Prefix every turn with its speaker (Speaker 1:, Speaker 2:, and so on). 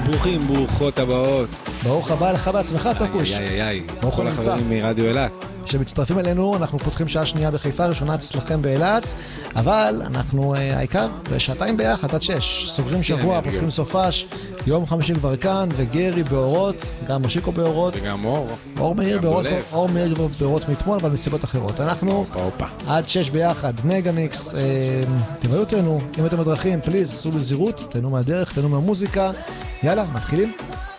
Speaker 1: ברוכים, ברוכות הבאות.
Speaker 2: ברוך הבא לך בעצמך, טוקוש. ברוך
Speaker 1: כל
Speaker 2: נמצא.
Speaker 1: החברים מרדיו אילת.
Speaker 2: שמצטרפים אלינו, אנחנו פותחים שעה שנייה בחיפה, ראשונה אצלכם באילת, אבל אנחנו העיקר בשעתיים ביחד עד 6. סוגרים שבוע, פותחים סופש, יום חמישי כבר כאן, וגרי באורות, גם משיקו באורות.
Speaker 1: וגם אור.
Speaker 2: אור מאיר באורות מאתמול, אבל מסיבות אחרות. אנחנו עד 6 ביחד, מגה מיקס. תבואו אותנו, אם אתם בדרכים, פליז, עשו בזהירות, תהנו מהדרך, תהנו מהמוזיקה. יאללה, מתחילים.